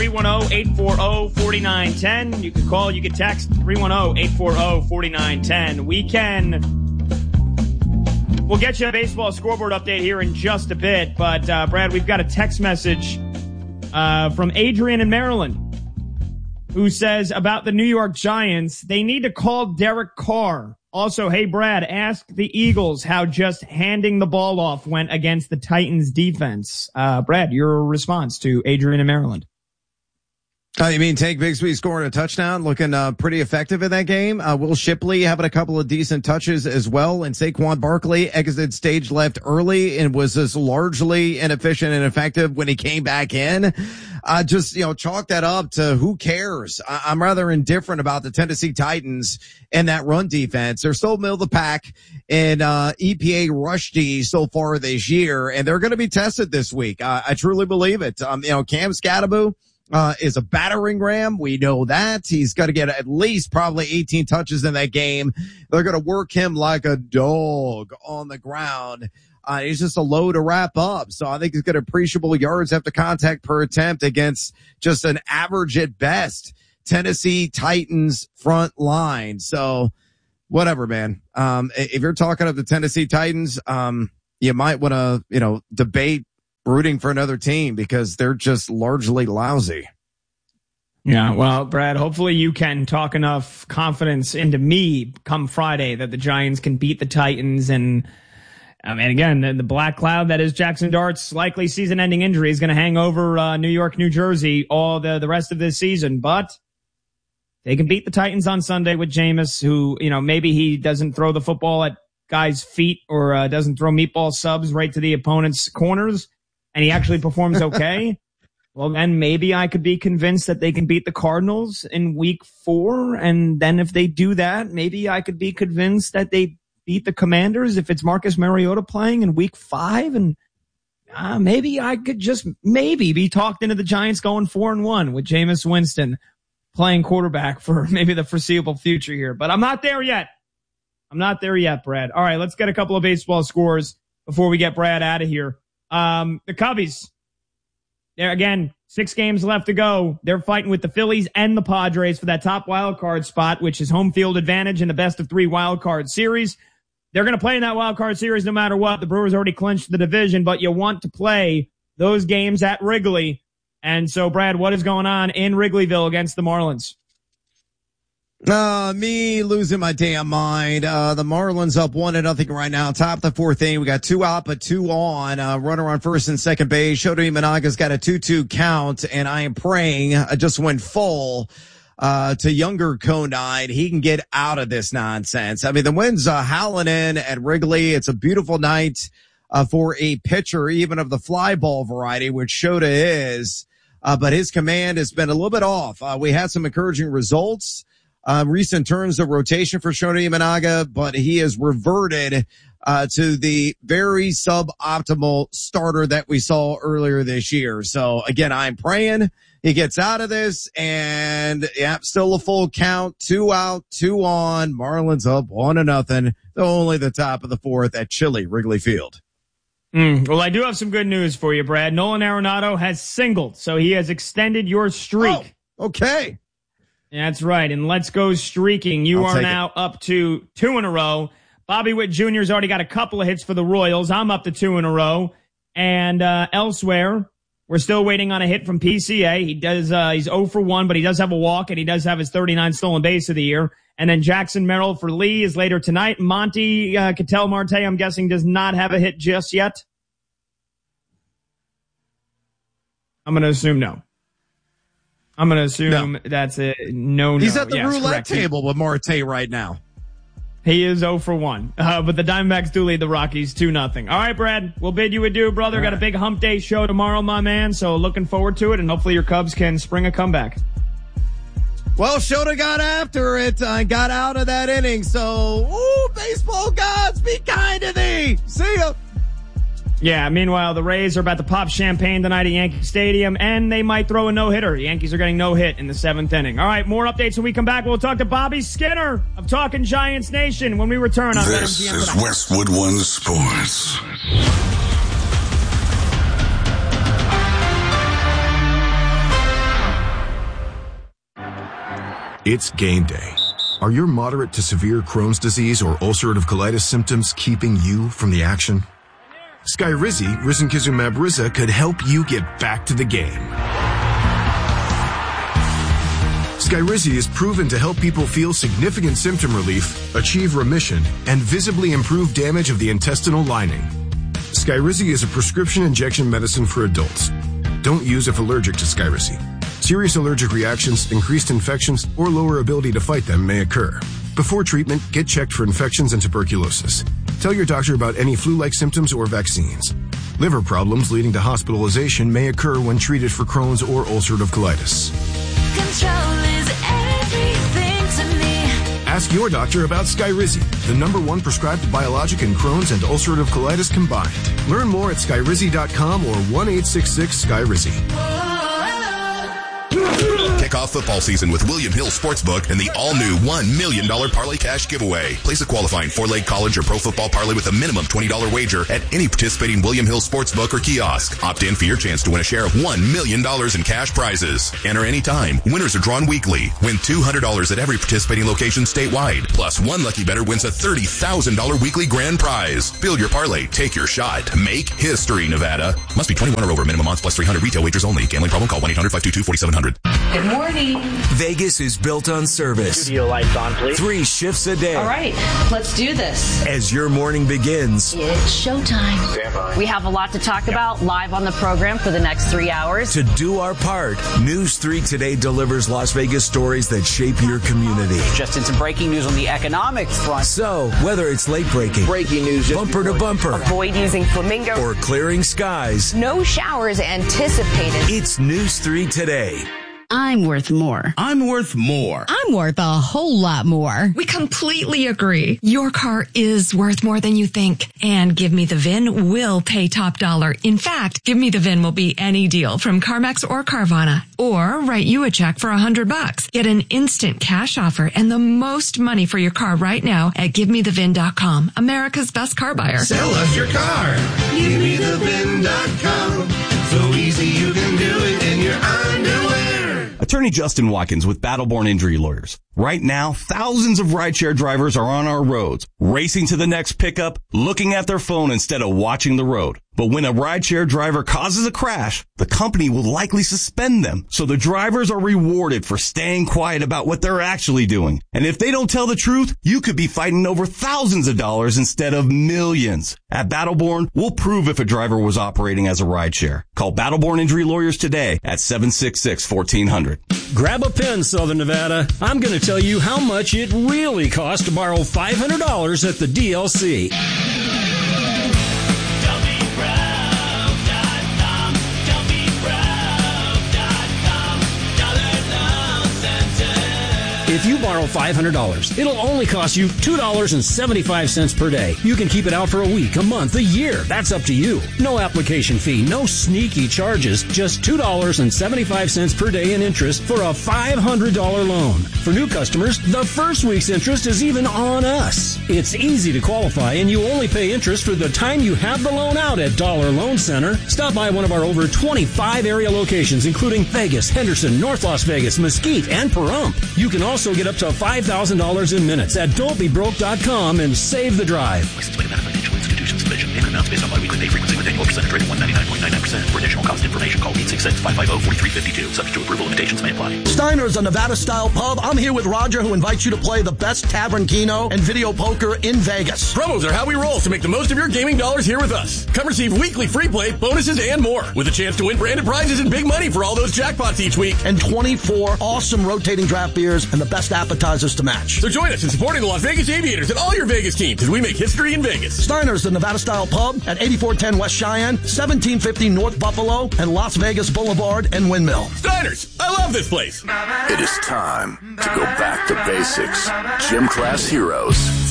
310-840-4910. You can call, you can text 310-840-4910. We'll get you a baseball scoreboard update here in just a bit. But, Brad, we've got a text message from Adrian in Maryland who says about the New York Giants, they need to call Derek Carr. Also, hey, Brad, ask the Eagles how just handing the ball off went against the Titans defense. Brad, your response to Adrian in Maryland. You mean Tank Bigsby scoring a touchdown, looking pretty effective in that game. Will Shipley having a couple of decent touches as well, and Saquon Barkley exited stage left early and was just largely inefficient and effective when he came back in. Chalk that up to who cares. I'm rather indifferent about the Tennessee Titans and that run defense. They're still middle of the pack in EPA rush D so far this year, and they're going to be tested this week. I truly believe it. Cam Scatterbo is a battering ram. We know that. He's got to get at least probably 18 touches in that game. They're going to work him like a dog on the ground. He's just a load to wrap up. So I think he's got appreciable yards after contact per attempt against just an average at best Tennessee Titans front line. So whatever, man. If you're talking of the Tennessee Titans, you might want to, debate rooting for another team because they're just largely lousy. Yeah, well, Brad, hopefully you can talk enough confidence into me come Friday that the Giants can beat the Titans. And again, the black cloud that is Jackson Dart's likely season-ending injury is going to hang over New York, New Jersey all the rest of this season. But they can beat the Titans on Sunday with Jameis, who, maybe he doesn't throw the football at guys' feet or doesn't throw meatball subs right to the opponent's corners, and he actually performs okay. Well, then maybe I could be convinced that they can beat the Cardinals in week 4. And then if they do that, maybe I could be convinced that they beat the Commanders if it's Marcus Mariota playing in week 5. And maybe I could just be talked into the Giants going 4-1 with Jameis Winston playing quarterback for maybe the foreseeable future here. But I'm not there yet. Brad. All right, let's get a couple of baseball scores before we get Brad out of here. The Cubbies, there again, 6 games left to go. They're fighting with the Phillies and the Padres for that top wild card spot, which is home field advantage in the best of 3 wild card series. They're going to play in that wild card series no matter what. The Brewers already clinched the division, but you want to play those games at Wrigley. And so, Brad, what is going on in Wrigleyville against the Marlins? Me losing my damn mind. The Marlins up 1-0 right now. Top of the 4th inning. We got 2 out, but 2 on. Runner on first and second base. Shota Imanaga's got a 2-2 count, and I am praying I just went full to younger Conine. He can get out of this nonsense. I mean, the wind's howling in at Wrigley. It's a beautiful night for a pitcher, even of the fly ball variety, which Shota is. But his command has been a little bit off. We had some encouraging results. Recent turns of rotation for Shota Imanaga, but he has reverted to the very suboptimal starter that we saw earlier this year. So again, I'm praying he gets out of this, and still a full count, 2 out, 2 on. Marlins up 1-0, only the top of the 4th at chilly Wrigley Field. Well, I do have some good news for you, Brad. Nolan Arenado has singled, so he has extended your streak. Oh, okay. That's right. And let's go streaking. You are now up to 2 in a row. Bobby Witt Jr. has already got a couple of hits for the Royals. I'm up to 2 in a row. And elsewhere, we're still waiting on a hit from PCA. He's 0 for 1, but he does have a walk, and he does have his 39th stolen base of the year. And then Jackson Merrill for Lee is later tonight. Monty Ketel Marte, I'm guessing, does not have a hit just yet. I'm going to assume no. That's a no. He's at the roulette table with Marte right now. He is 0 for 1. But the Diamondbacks do lead the Rockies 2-0. All right, Brad, we'll bid you adieu, brother. Got a big hump day show tomorrow, my man. So looking forward to it, and hopefully your Cubs can spring a comeback. Well, Shota got after it. Got out of that inning. So, baseball gods, be kind to thee. See ya. Yeah, meanwhile, the Rays are about to pop champagne tonight at Yankee Stadium, and they might throw a no-hitter. The Yankees are getting no hit in the 7th inning. All right, more updates when we come back. We'll talk to Bobby Skinner of Talking Giants Nation when we return on This is Westwood One Sports. It's game day. Are your moderate to severe Crohn's disease or ulcerative colitis symptoms keeping you from the action? Skyrizi, risankizumab Riza, could help you get back to the game. Skyrizi is proven to help people feel significant symptom relief, achieve remission, and visibly improve damage of the intestinal lining. Skyrizi is a prescription injection medicine for adults. Don't use if allergic to Skyrizi. Serious allergic reactions, increased infections, or lower ability to fight them may occur. Before treatment, get checked for infections and tuberculosis. Tell your doctor about any flu-like symptoms or vaccines. Liver problems leading to hospitalization may occur when treated for Crohn's or ulcerative colitis. Control is everything to me. Ask your doctor about Skyrizi, the #1 prescribed biologic in Crohn's and ulcerative colitis combined. Learn more at skyrizi.com or 1-866-SKYRIZI. Kick off football season with William Hill Sportsbook and the all-new $1 million Parlay Cash giveaway. Place a qualifying 4-leg college or pro football parlay with a minimum $20 wager at any participating William Hill Sportsbook or kiosk. Opt in for your chance to win a share of $1 million in cash prizes. Enter anytime. Winners are drawn weekly. Win $200 at every participating location statewide. Plus, one lucky bettor wins a $30,000 weekly grand prize. Build your parlay. Take your shot. Make history, Nevada. Must be 21 or over. Minimum odds plus 300. Retail wagers only. Gambling problem? Call 1-800-522-4700. Good morning. Vegas is built on service. Studio lights on, please. 3 shifts a day. All right, let's do this. As your morning begins, It's showtime. We have a lot to talk about live on the program for the next 3 hours. to do our part, News 3 Today delivers Las Vegas stories that shape your community. Just into breaking news on the economic front. So, whether it's late breaking, Breaking news. bumper to bumper, Avoid using flamingo. or clearing skies, No showers anticipated. it's News 3 Today. I'm worth more. I'm worth more. I'm worth a whole lot more. We completely agree. Your car is worth more than you think. And Give Me the VIN will pay top dollar. In fact, Give Me the VIN will be any deal from CarMax or Carvana. Or write you a check for $100. Get an instant cash offer and the most money for your car right now at GiveMeTheVIN.com. America's best car buyer. Sell us your car. GiveMeTheVIN.com. So easy you can do it in your underwear. Attorney Justin Watkins with Battleborn Injury Lawyers. Right now, thousands of rideshare drivers are on our roads, racing to the next pickup, looking at their phone instead of watching the road. But when a rideshare driver causes a crash, the company will likely suspend them. So the drivers are rewarded for staying quiet about what they're actually doing. And if they don't tell the truth, you could be fighting over thousands of dollars instead of millions. At Battleborn, we'll prove if a driver was operating as a rideshare. Call Battleborn Injury Lawyers today at 766-1400. Grab a pen, Southern Nevada. I'm going to tell you how much it really costs to borrow $500 at the DLC. If you borrow $500, it'll only cost you $2.75 per day. You can keep it out for a week, a month, a year. That's up to you. No application fee, no sneaky charges, just $2.75 per day in interest for a $500 loan. For new customers, the first week's interest is even on us. It's easy to qualify, and you only pay interest for the time you have the loan out at Dollar Loan Center. Stop by one of our over 25 area locations, including Vegas, Henderson, North Las Vegas, Mesquite, and Pahrump. You can also get up to $5,000 in minutes at don'tbebroke.com and save the drive. Licensed by Nevada Financial Institutions Division. Payment amounts based on biweekly pay frequency with annual percentage rate of 199.99%. For additional cost information, call 866-550-4352. Subject to approval, limitations may apply. Steiner's a Nevada-style pub. I'm here with Roger, who invites you to play the best tavern keno and video poker in Vegas. Promos are how we roll, so make the most of your gaming dollars here with us. Come receive weekly free play, bonuses, and more, with a chance to win branded prizes and big money for all those jackpots each week. And 24 awesome rotating draft beers and the best appetizers to match. So join us in supporting the Las Vegas Aviators and all your Vegas teams as we make history in Vegas. Steiner's, the Nevada-style pub at 8410 West Cheyenne, 1750 North Buffalo, and Las Vegas Boulevard and Windmill. Steiner's, I love this place. It is time to go back to basics. Gym Class Heroes.